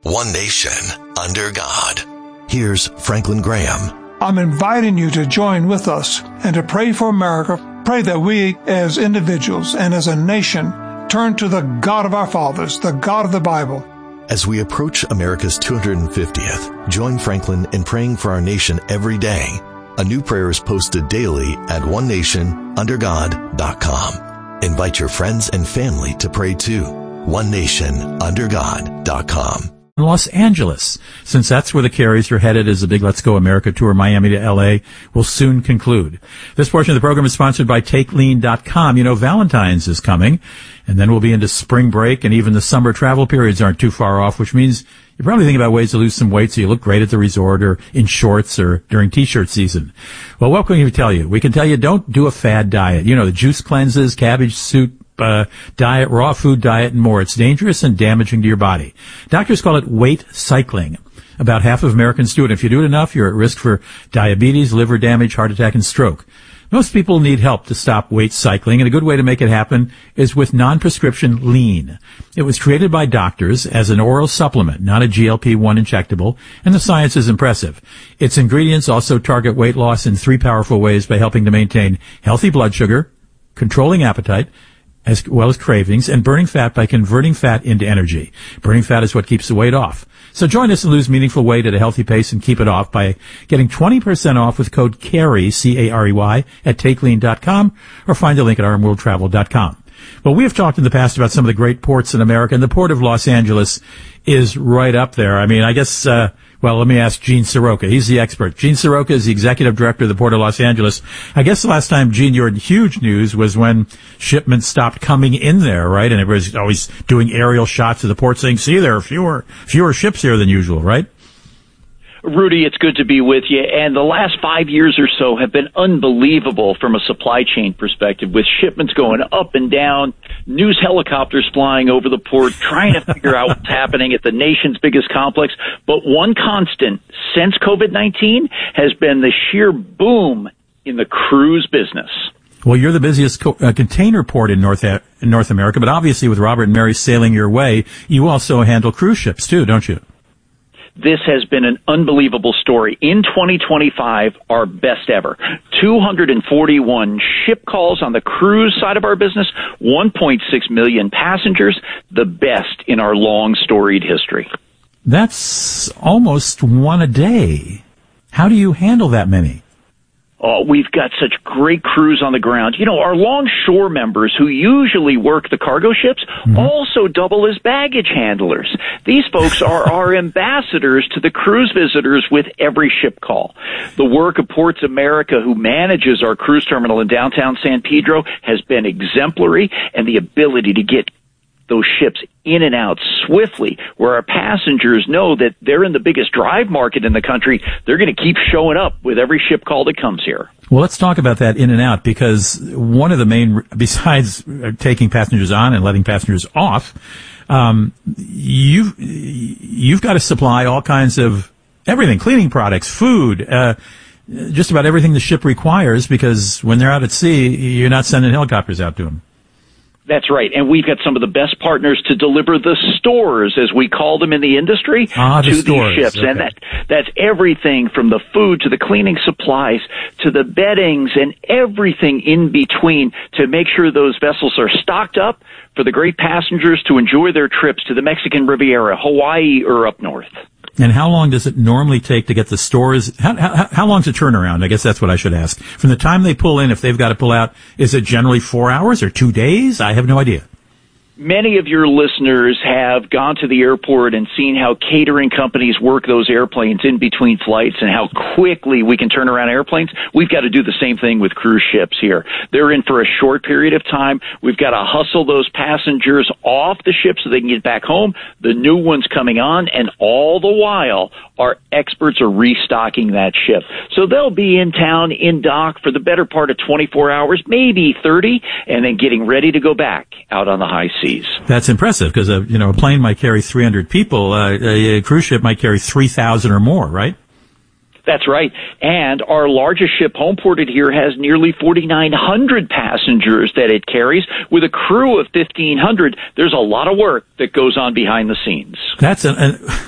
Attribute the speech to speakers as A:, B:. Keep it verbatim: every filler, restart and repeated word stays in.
A: one nation, under God. Here's Franklin Graham.
B: I'm inviting you to join with us and to pray for America. Pray that we as individuals and as a nation turn to the God of our fathers, the God of the Bible.
A: As we approach America's two hundred fiftieth, join Franklin in praying for our nation every day. A new prayer is posted daily at one nation under god dot com. Invite your friends and family to pray too. one nation under god dot com.
C: Los Angeles, since that's where the Carries are headed as the big Let's Go America tour, Miami to L A, will soon conclude. This portion of the program is sponsored by take lean dot com. You know, Valentine's is coming, and then we'll be into spring break, and even the summer travel periods aren't too far off, which means you're probably thinking about ways to lose some weight so you look great at the resort or in shorts or during t-shirt season. Well, what can we tell you? We can tell you don't do a fad diet. You know, the juice cleanses, cabbage soup, Uh, diet, raw food diet, and more. It's dangerous and damaging to your body. Doctors call it weight cycling. About half of Americans do it. If you do it enough, you're at risk for diabetes, liver damage, heart attack, and stroke. Most people need help to stop weight cycling, and a good way to make it happen is with non-prescription lean. It was created by doctors as an oral supplement, not a G L P one injectable, and the science is impressive. Its ingredients also target weight loss in three powerful ways by helping to maintain healthy blood sugar, controlling appetite, as well as cravings, and burning fat by converting fat into energy. Burning fat is what keeps the weight off. So join us and lose meaningful weight at a healthy pace and keep it off by getting twenty percent off with code CARRY, C A R E Y, at take lean dot com, or find the link at arm world travel dot com. Well, we have talked in the past about some of the great ports in America, and the Port of Los Angeles is right up there. I mean, I guess, uh, well, let me ask Gene Soroka. He's the expert. Gene Soroka is the executive director of the Port of Los Angeles. I guess the last time, Gene, you were in huge news was when shipments stopped coming in there, right? And everybody's always doing aerial shots of the port saying, see, there are fewer, fewer ships here than usual, right?
D: Rudy, it's good to be with you. And the last five years or so have been unbelievable from a supply chain perspective, with shipments going up and down, news helicopters flying over the port, trying to figure out what's happening at the nation's biggest complex. But one constant since COVID nineteen has been the sheer boom in the cruise business.
C: Well, you're the busiest co- uh, container port in North, uh, in North America, but obviously with Robert and Mary sailing your way, you also handle cruise ships too, don't you?
D: This has been an unbelievable story. In twenty twenty-five, our best ever. two hundred forty-one ship calls on the cruise side of our business, one point six million passengers, the best in our long storied history.
C: That's almost one a day. How do you handle that many?
D: Oh, we've got such great crews on the ground. You know, our longshore members who usually work the cargo ships mm-hmm. also double as baggage handlers. These folks are our ambassadors to the cruise visitors with every ship call. The work of Ports America, who manages our cruise terminal in downtown San Pedro, has been exemplary, and the ability to get those ships in and out swiftly, where our passengers know that they're in the biggest drive market in the country. They're going to keep showing up with every ship call that comes here.
C: Well, let's talk about that in and out, because one of the main, besides taking passengers on and letting passengers off, um, you've, you've got to supply all kinds of everything, cleaning products, food, uh, just about everything the ship requires, because when they're out at sea, you're not sending helicopters out to them.
D: That's right. And we've got some of the best partners to deliver the stores, as we call them in the industry,
C: ah, the
D: to
C: stores.
D: these ships.
C: Okay.
D: And that, that's everything from the food to the cleaning supplies to the beddings and everything in between to make sure those vessels are stocked up for the great passengers to enjoy their trips to the Mexican Riviera, Hawaii, or up north.
C: And how long does it normally take to get the stores? How, how, how long's the turnaround? I guess that's what I should ask. From the time they pull in, if they've got to pull out, is it generally four hours or two days? I have no idea.
D: Many of your listeners have gone to the airport and seen how catering companies work those airplanes in between flights and how quickly we can turn around airplanes. We've got to do the same thing with cruise ships here. They're in for a short period of time. We've got to hustle those passengers off the ship so they can get back home, the new ones coming on, and all the while our experts are restocking that ship. So they'll be in town, in dock for the better part of twenty-four hours, maybe thirty, and then getting ready to go back out on the high seas.
C: That's impressive, because a you know a plane might carry three hundred people, uh, a cruise ship might carry three thousand or more, right?
D: That's right. And our largest ship, home ported here, has nearly forty-nine hundred passengers that it carries. With a crew of fifteen hundred, there's a lot of work that goes on behind the scenes.
C: That's an, an